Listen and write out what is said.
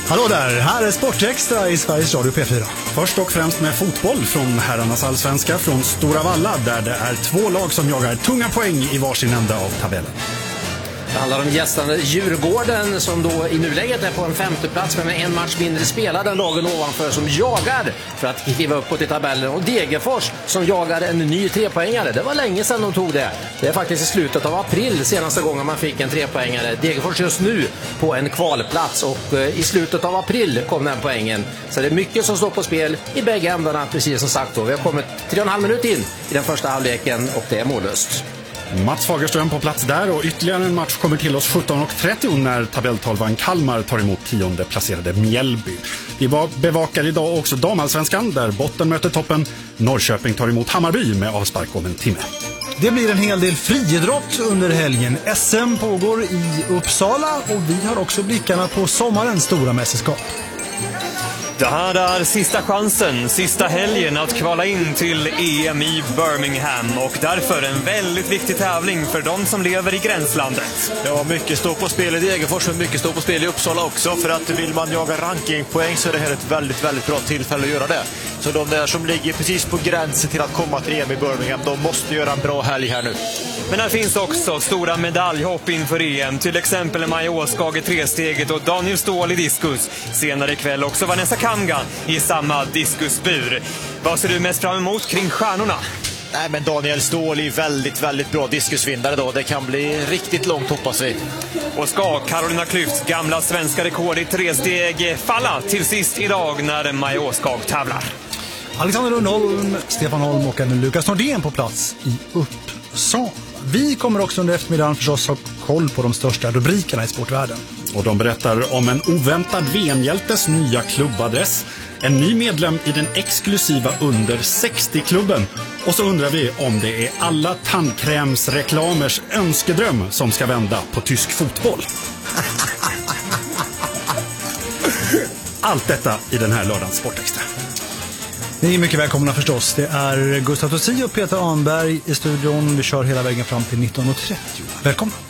Hallå där, här är Sportextra i Sveriges Radio P4. Först och främst med fotboll från herrarnas allsvenska från Stora Valla, där det är två lag som jagar tunga poäng i varsin ända av tabellen. Det handlar om gästande Djurgården som då i nuläget är på en femte plats med en match mindre spelad än lagen ovanför som jagar för att kliva uppåt i tabellen. Och Degerfors som jagar en ny trepoängare. Det var länge sedan de tog det. Det är faktiskt i slutet av april senaste gången man fick en trepoängare. Degerfors just nu på en kvalplats och i slutet av april kom den poängen. Så det är mycket som står på spel i bägge ändarna, precis som sagt då. Vi har kommit 3,5 minuter in i den första halvleken och det är mållöst. Mats Fagerström på plats där och ytterligare en match kommer till oss 17:30 när tabelltolvan Kalmar tar emot 10:e placerade Mjällby. Vi bevakar idag också damallsvenskan där botten möter toppen. Norrköping tar emot Hammarby med avspark om en timme. Det blir en hel del friidrott under helgen. SM pågår i Uppsala och vi har också blickarna på sommarens stora mästerskap. Det här är sista chansen, sista helgen att kvala in till EM i Birmingham och därför en väldigt viktig tävling för de som lever i gränslandet. Ja, mycket står på spel i Degerfors och mycket står på spel i Uppsala också, för att vill man jaga rankingpoäng så är det här ett väldigt, väldigt bra tillfälle att göra det. Så de där som ligger precis på gränsen till att komma till EM i Birmingham, de måste göra en bra helg här nu. Men här finns också stora medaljhopp inför EM, till exempel Maja Åskag i tresteget och Daniel Ståhl i diskus. Senare ikväll också Vanessa Kamgan i samma diskusbur. Vad ser du mest fram emot kring stjärnorna? Nej, men Daniel Ståhl är väldigt, väldigt bra diskusvinnare då. Det kan bli riktigt långt, hoppas vi. Och ska Carolina Klüfts gamla svenska rekord i tresteg falla till sist idag när Maja Åskag tävlar? Alexander Lundholm, Stefan Holm och även Lukas Nordén på plats i Uppsala. Vi kommer också under eftermiddagen förstås ha koll på de största rubrikerna i sportvärlden. Och de berättar om en oväntad VM-hjältes nya klubbadress, en ny medlem i den exklusiva under 60-klubben. Och så undrar vi om det är alla tandkrämsreklamers önskedröm som ska vända på tysk fotboll. Allt detta i den här lördagens Sportextra. Ni är mycket välkomna förstås. Det är Gustav Tossi och Peter Anberg i studion. Vi kör hela vägen fram till 19:30. Välkomna!